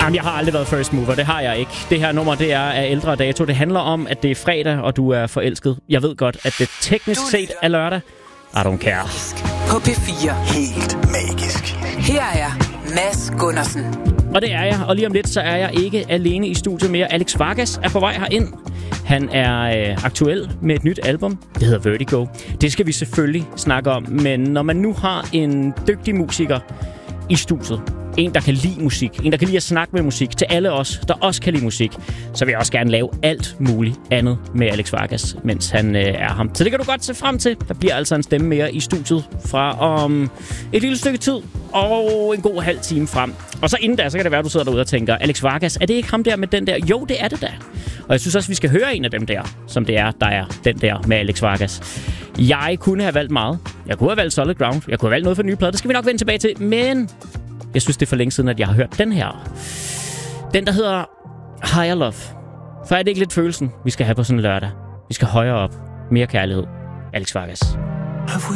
Jamen, jeg har aldrig været first mover. Det har jeg ikke. Det her nummer, det er af ældre dato. Det handler om, at det er fredag, og du er forelsket. Jeg ved godt, at det teknisk set er lørdag. I don't care. På P4. Helt magisk. Her er Mads Gundersen. Og det er jeg. Og lige om lidt, så er jeg ikke alene i studiet mere. Alex Vargas er på vej herind. Han er aktuel med et nyt album. Det hedder Vertigo. Det skal vi selvfølgelig snakke om. Men når man nu har en dygtig musiker i studiet, en, der kan lide musik, en, der kan lide at snakke med musik, til alle os, der også kan lide musik, så vil jeg også gerne lave alt muligt andet med Alex Vargas, mens han er ham. Så det kan du godt se frem til. Der bliver altså en stemme mere i studiet fra om et lille stykke tid og en god halv time frem. Og så inden da, så kan det være, at du sidder derude og tænker, Alex Vargas, er det ikke ham der med den der? Jo, det er det da. Og jeg synes også, vi skal høre en af dem der, som det er, der er den der med Alex Vargas. Jeg kunne have valgt meget. Jeg kunne have valgt Solid Ground. Jeg kunne have valgt noget for den nye plade. Det skal vi nok vende tilbage til, men jeg synes, det er for længe siden, at jeg har hørt den her. Den, der hedder Higher Love. For er det ikke lidt følelsen, vi skal have på sådan en lørdag? Vi skal højere op. Mere kærlighed. Alex Vargas. Have we